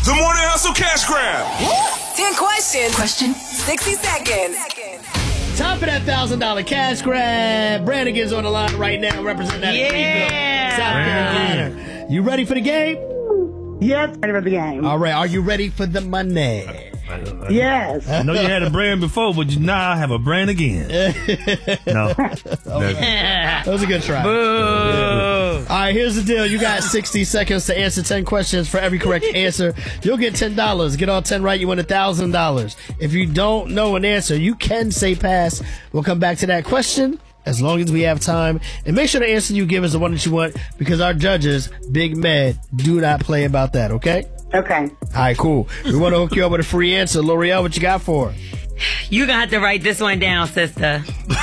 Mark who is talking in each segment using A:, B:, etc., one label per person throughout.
A: The Morning Hustle Cash Grab.
B: 10 questions. 60 seconds.
C: Time for that $1,000 cash grab. Brannigan's on the line right now, representing that Greenville, South Carolina. You ready for the game?
D: Yes, ready for the game.
C: All right, are you ready for the money?
D: Yes.
E: I know you had a brand before, but now I have a brand again. No.
C: That was a good try.
E: Boo.
C: All right, here's the deal. You got 60 seconds to answer 10 questions. For every correct answer, you'll get $10. Get all 10 right, you win $1,000. If you don't know an answer, you can say pass. We'll come back to that question as long as we have time. And make sure the answer you give is the one that you want, because our judges, Big Med, do not play about that, okay?
D: Okay.
C: All right, cool. We want to hook you up with a free answer. L'Oreal, what you got for her?
F: You're going to have to write this one down, sister.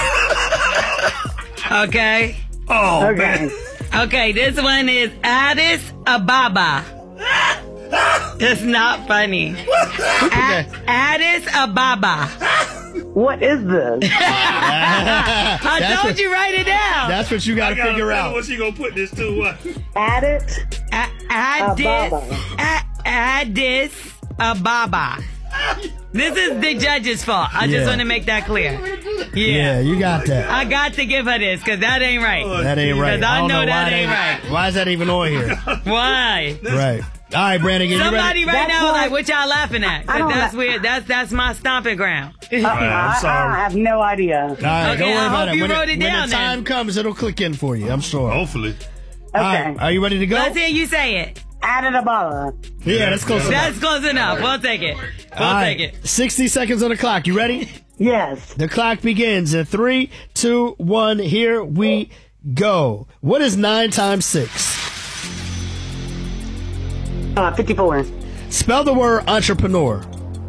F: Okay?
E: Oh,
D: Okay.
E: man.
F: Okay, this one is Addis Ababa. It's not funny. Addis Ababa.
D: What is this?
F: I told you write it down.
C: That's what you got to figure out.
E: What she gonna put this to? What?
D: Addis
F: Addis Ababa. This is the judge's fault. I just want to make that clear.
C: Yeah, you got that.
F: I got to give her this because that ain't right.
C: That ain't right.
F: Because I
C: don't
F: know
C: why
F: that ain't right.
C: Why is that even on here?
F: Why?
C: Right. All right, Brannigan, you
F: Somebody
C: ready?
F: right
D: That's
F: now
D: what-
F: like, what y'all laughing at?
D: I don't
F: Because that's
D: know.
F: weird. That's my stomping ground.
E: I'm sorry.
D: I have no idea.
C: All right,
F: Okay,
C: don't worry
F: I
C: about
F: hope
C: it.
F: you
C: When
F: wrote it down,
C: when the time
F: then.
C: comes, it'll click in for you, I'm sure.
E: Hopefully.
C: All
D: Okay.
C: right, are you ready to go?
F: Let's hear you say it.
D: Addis Ababa.
C: Yeah, that's close enough.
F: That's close enough. We'll take it. We'll
C: All
F: take
C: right,
F: it.
C: 60 seconds on the clock. You ready?
D: Yes.
C: The clock begins in 3, 2, 1. Here we go. What is 9 times 6?
D: 54.
C: Spell the word entrepreneur.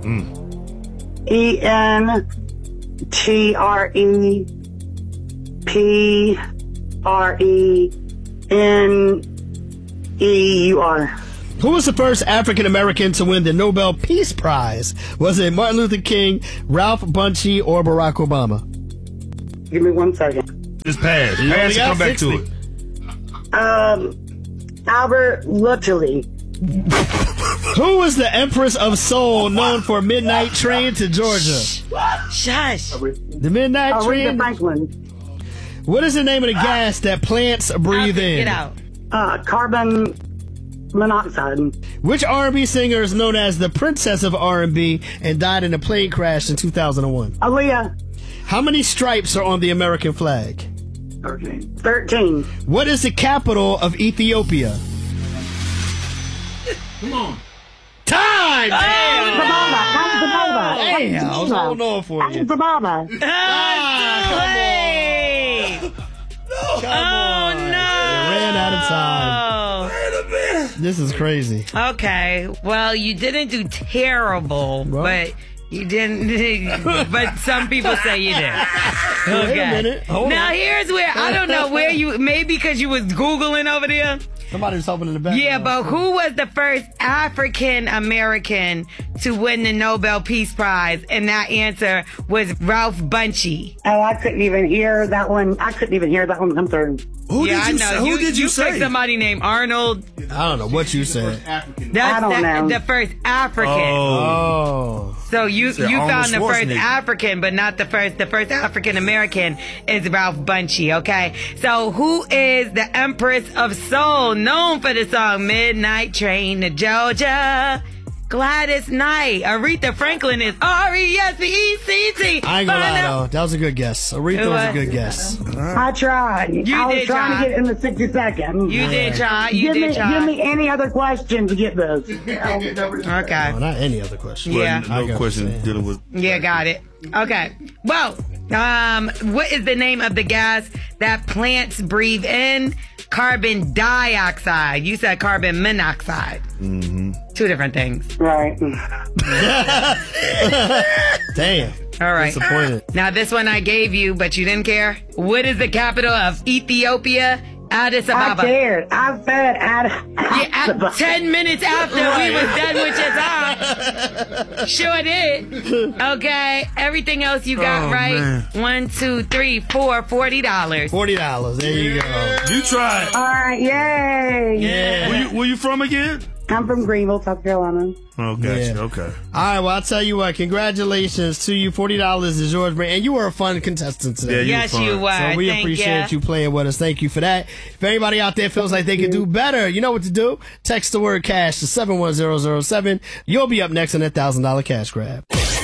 D: ENTREPRENEUR.
C: Who was the first African American to win the Nobel Peace Prize? Was it Martin Luther King, Ralph Bunche, or Barack Obama?
D: Give me 1 second.
E: Just pass.
C: You only
E: Pass and
C: got
E: come back
C: 60.
E: to it.
D: Albert Lutley.
C: Who was the Empress of Soul, known for Midnight Train to Georgia?
F: Shush.
C: The Midnight
D: Aretha
C: Train?
D: Franklin.
C: What is the name of the gas that plants breathe in?
F: Get out.
D: Carbon monoxide.
C: Which R&B singer is known as the Princess of R&B and died in a plane crash in 2001?
D: Aaliyah.
C: How many stripes are on the American flag?
D: 13.
C: What is the capital of Ethiopia?
E: Come on.
C: Time! Damn!
D: Damn.
C: I was holding on for you.
D: Ababa.
C: Come on.
F: No.
C: You ran out of time. This is crazy.
F: Okay. Well, you didn't do terrible, but you didn't. But some people say you did. Okay.
C: Wait a minute. Hold
F: now
C: on.
F: here's where I don't know where you. Maybe because you was Googling over there.
C: Somebody was helping in the back.
F: Yeah, but who was the first African American to win the Nobel Peace Prize? And that answer was Ralph Bunche.
D: Oh, I couldn't even hear that one. I couldn't even hear that one come through.
E: Who
F: Yeah, I
E: did you
F: know.
E: say? Who did you
F: picked
E: say?
F: somebody named Arnold.
C: I don't know what you said.
F: That's
D: I don't know.
F: the first African.
C: Oh.
F: So you
E: said
F: found
E: Arnold
F: the first
E: Schwarzenegger.
F: African, but not the first. The first African American is Ralph Bunche. Okay. So who is the Empress of Soul, known for the song "Midnight Train to Georgia"? Gladys Knight. Aretha Franklin is R-E-S-P-E-C-T.
C: I ain't gonna lie though. That was a good guess. Aretha was a good guess.
D: I tried.
F: You
D: I was
F: did
D: trying
F: try.
D: to get in the 60 seconds.
F: You did try. You
D: give
F: did
D: me,
F: try.
D: Give me any other question to get this.
F: Okay.
C: Oh, not any other question.
F: Yeah.
C: I got
E: No
C: what
E: question
C: you're saying.
E: dealing with.
F: Yeah, got it. Okay. Well, what is the name of the gas that plants breathe in? Carbon dioxide. You said carbon monoxide. Mm-hmm. Two different things.
D: Right.
C: Damn.
F: All right.
C: Disappointed.
F: Now this one I gave you, but you didn't care. What is the capital of Ethiopia? Addis
D: I
F: Ababa.
D: cared. I said
F: Yeah, 10 minutes after we was done with your time. Sure did. Okay. Everything else you got right.
E: man.
F: 1, 2, 3, 4, $40.
C: $40. There you go.
E: You tried.
D: All right, yay.
C: Yeah.
E: Where you from again?
D: I'm from Greenville, South Carolina.
E: Oh, gotcha.
C: Yeah.
E: Okay.
C: All right, well, I'll tell you what. Congratulations to you. $40 is yours, man. And you were a fun contestant today.
E: Yeah, you
F: Yes,
E: were fun.
F: you were.
C: So we
F: Thank
C: appreciate you playing with us. Thank you for that. If anybody out there feels like they could do better, you know what to do. Text the word cash to 71007. You'll be up next on that $1,000 cash grab.